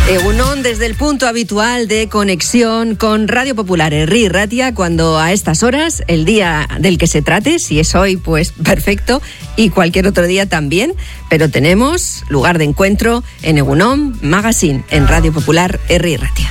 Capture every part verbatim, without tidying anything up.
Egunon desde el punto habitual de conexión con Radio Popular Herri Ratia, cuando a estas horas, el día del que se trate, si es hoy, pues perfecto, y cualquier otro día también, pero tenemos lugar de encuentro en Egunon Magazine, en Radio Popular Herri Ratia.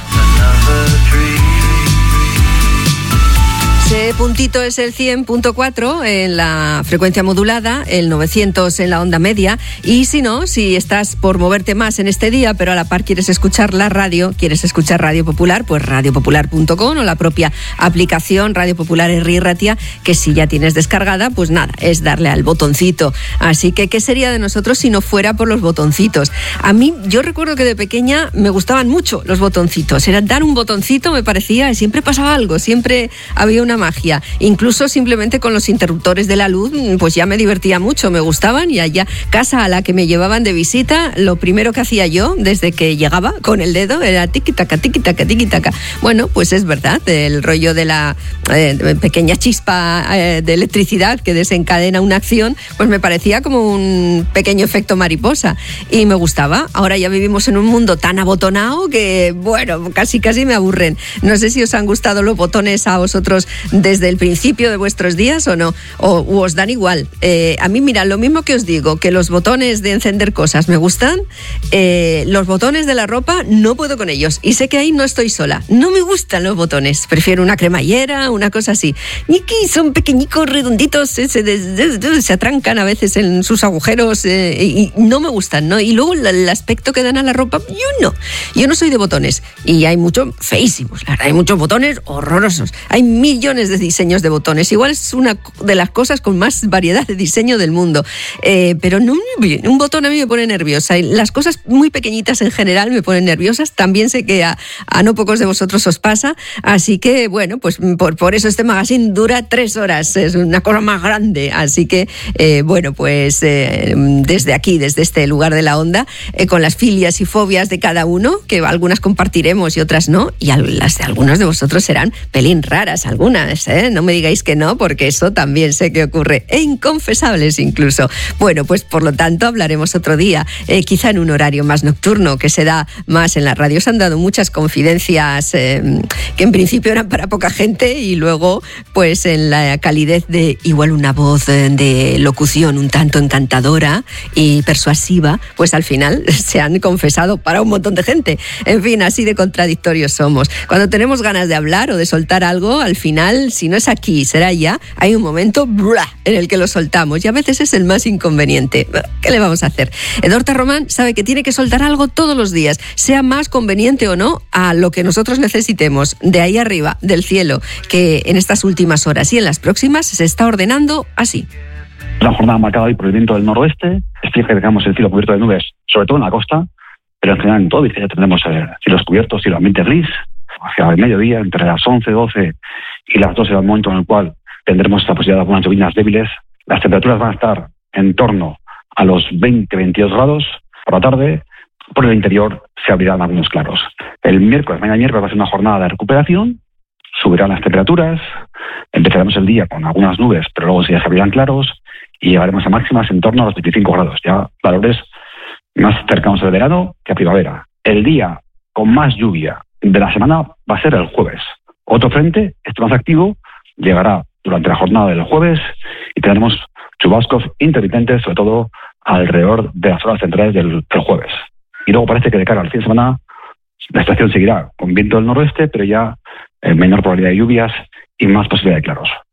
Ese puntito es el cien punto cuatro en la frecuencia modulada, el novecientos en la onda media, y si no, si estás por moverte más en este día, pero a la par quieres escuchar la radio, quieres escuchar Radio Popular, pues radio popular punto com o la propia aplicación Radio Popular Herri Ratia, que si ya tienes descargada, pues nada, es darle al botoncito. Así que, ¿qué sería de nosotros si no fuera por los botoncitos? A mí, yo recuerdo que de pequeña me gustaban mucho los botoncitos. Era dar un botoncito, me parecía, siempre pasaba algo, siempre había una magia. Incluso simplemente con los interruptores de la luz, pues ya me divertía mucho, me gustaban, y allá, casa a la que me llevaban de visita, lo primero que hacía yo desde que llegaba con el dedo era tiqui-taca, tiqui-taca, tiqui-taca. Bueno, pues es verdad, el rollo de la eh, pequeña chispa eh, de electricidad que desencadena una acción, pues me parecía como un pequeño efecto mariposa y me gustaba. Ahora ya vivimos en un mundo tan abotonado que, bueno, casi casi me aburren. No sé si os han gustado los botones a vosotros desde el principio de vuestros días o no, o u os dan igual. Eh, a mí, mira, lo mismo que os digo, que los botones de encender cosas me gustan, eh, los botones de la ropa no puedo con ellos, y sé que ahí no estoy sola. No me gustan los botones, prefiero una cremallera, una cosa así. Y que son pequeñicos, redonditos, se, se, se atrancan a veces en sus agujeros, eh, y no me gustan, ¿no? Y luego el aspecto que dan a la ropa, yo no. Yo no soy de botones, y hay muchos feísimos, la verdad, hay muchos botones horrorosos. Hay millones de diseños de botones. Igual es una de las cosas con más variedad de diseño del mundo. Eh, pero no, un botón a mí me pone nerviosa. Y las cosas muy pequeñitas en general me ponen nerviosas. También sé que a, a no pocos de vosotros os pasa. Así que, bueno, pues por, por eso este magazine dura tres horas. Es una cosa más grande. Así que, eh, bueno, pues eh, desde aquí, desde este lugar de la onda, eh, con las filias y fobias de cada uno, que algunas compartiremos y otras no, y las de algunos de vosotros serán pelín raras algunas. ¿Eh? No me digáis que no, porque eso también sé que ocurre, e inconfesables incluso. Bueno, pues por lo tanto hablaremos otro día, eh, quizá en un horario más nocturno, que se da más en la radio. Se han dado muchas confidencias eh, que en principio eran para poca gente, y luego pues en la calidez de igual una voz de locución un tanto encantadora y persuasiva, pues al final se han confesado para un montón de gente. En fin, así de contradictorios somos. Cuando tenemos ganas de hablar o de soltar algo, al final, si no es aquí, será allá, hay un momento ¡blah!, en el que lo soltamos, y a veces es el más inconveniente. ¿Qué le vamos a hacer? Edorta Román sabe que tiene que soltar algo todos los días, sea más conveniente o no a lo que nosotros necesitemos, de ahí arriba, del cielo, que en estas últimas horas y en las próximas se está ordenando así. Una jornada marcada hoy por el viento del noroeste. Es cierto que tengamos el cielo cubierto de nubes, sobre todo en la costa, pero en general en todo ya tendremos eh, cielos cubiertos, cielo ambiente gris. Hacia el mediodía, entre las once, doce y las doce, será el momento en el cual tendremos la posibilidad de algunas lluvias débiles. Las temperaturas van a estar en torno a los veinte a veintidós grados por la tarde. Por el interior se abrirán algunos claros. El miércoles, mañana miércoles, va a ser una jornada de recuperación. Subirán las temperaturas. Empezaremos el día con algunas nubes, pero luego sí ya se abrirán claros y llegaremos a máximas en torno a los veinticinco grados. Ya valores más cercanos al verano que a primavera. El día con más lluvia de la semana va a ser el jueves. Otro frente, este más activo, llegará durante la jornada del jueves y tendremos chubascos intermitentes, sobre todo alrededor de las horas centrales del, del jueves. Y luego parece que de cara al fin de semana la estación seguirá con viento del noroeste, pero ya en menor probabilidad de lluvias y más posibilidad de claros.